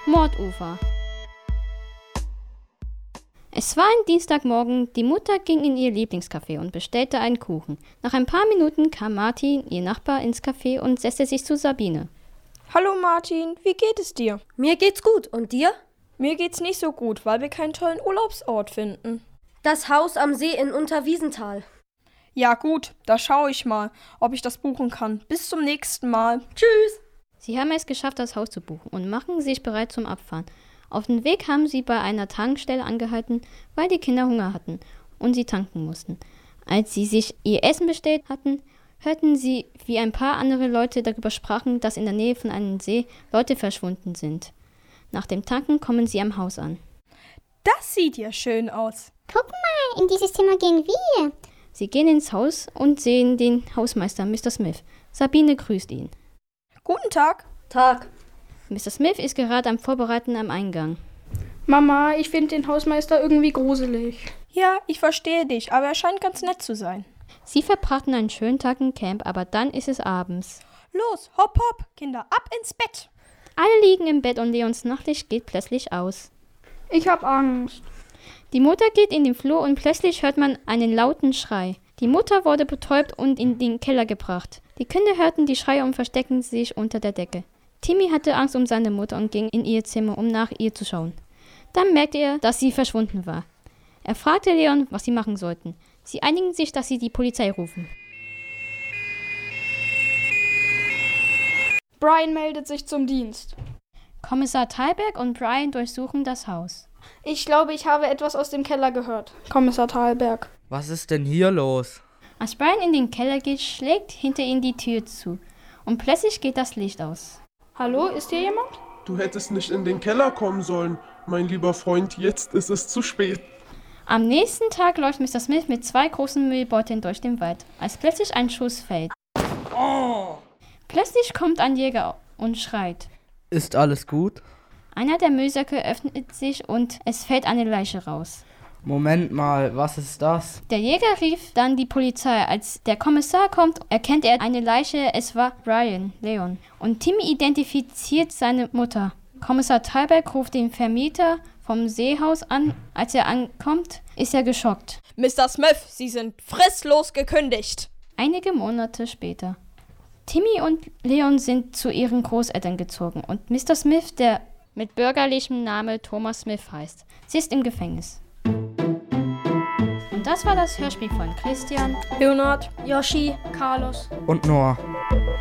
Mordufer. Es war ein Dienstagmorgen, die Mutter ging in ihr Lieblingscafé und bestellte einen Kuchen. Nach ein paar Minuten kam Martin, ihr Nachbar, ins Café und setzte sich zu Sabine. Hallo Martin, wie geht es dir? Mir geht's gut. Und dir? Mir geht's nicht so gut, weil wir keinen tollen Urlaubsort finden. Das Haus am See in Unterwiesenthal. Ja gut, da schaue ich mal, ob ich das buchen kann. Bis zum nächsten Mal. Tschüss. Sie haben es geschafft, das Haus zu buchen und machen sich bereit zum Abfahren. Auf dem Weg haben sie bei einer Tankstelle angehalten, weil die Kinder Hunger hatten und sie tanken mussten. Als sie sich ihr Essen bestellt hatten, hörten sie, wie ein paar andere Leute darüber sprachen, dass in der Nähe von einem See Leute verschwunden sind. Nach dem Tanken kommen sie am Haus an. Das sieht ja schön aus. Guck mal, in dieses Zimmer gehen wir. Sie gehen ins Haus und sehen den Hausmeister, Mr. Smith. Sabine grüßt ihn. Guten Tag. Tag. Mr. Smith ist gerade am Vorbereiten am Eingang. Mama, ich finde den Hausmeister irgendwie gruselig. Ja, ich verstehe dich, aber er scheint ganz nett zu sein. Sie verbrachten einen schönen Tag im Camp, aber dann ist es abends. Los, hopp, hopp, Kinder, ab ins Bett. Alle liegen im Bett und Leons Nachtlicht geht plötzlich aus. Ich hab Angst. Die Mutter geht in den Flur und plötzlich hört man einen lauten Schrei. Die Mutter wurde betäubt und in den Keller gebracht. Die Kinder hörten die Schreie und versteckten sich unter der Decke. Timmy hatte Angst um seine Mutter und ging in ihr Zimmer, um nach ihr zu schauen. Dann merkte er, dass sie verschwunden war. Er fragte Leon, was sie machen sollten. Sie einigen sich, dass sie die Polizei rufen. Brian meldet sich zum Dienst. Kommissar Thalberg und Brian durchsuchen das Haus. Ich glaube, ich habe etwas aus dem Keller gehört. Kommissar Thalberg. Was ist denn hier los? Als Brian in den Keller geht, schlägt hinter ihm die Tür zu. Und plötzlich geht das Licht aus. Hallo, ist hier jemand? Du hättest nicht in den Keller kommen sollen, mein lieber Freund. Jetzt ist es zu spät. Am nächsten Tag läuft Mr. Smith mit 2 großen Müllbeuteln durch den Wald, als plötzlich ein Schuss fällt. Oh! Plötzlich kommt ein Jäger und schreit. Ist alles gut? Einer der Müllsäcke öffnet sich und es fällt eine Leiche raus. Moment mal, was ist das? Der Jäger rief dann die Polizei. Als der Kommissar kommt, erkennt er eine Leiche. Es war Brian, Leon. Und Timmy identifiziert seine Mutter. Kommissar Thalberg ruft den Vermieter vom Seehaus an. Als er ankommt, ist er geschockt. Mr. Smith, Sie sind fristlos gekündigt. Einige Monate später. Timmy und Leon sind zu ihren Großeltern gezogen und Mr. Smith, der mit bürgerlichem Namen Thomas Smith heißt, sitzt im Gefängnis. Und das war das Hörspiel von Christian, Leonard, Yoshi. Carlos. Und Noah.